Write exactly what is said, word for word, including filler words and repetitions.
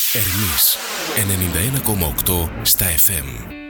Ερμής ενενήντα ένα κόμμα οκτώ στα εφ εμ.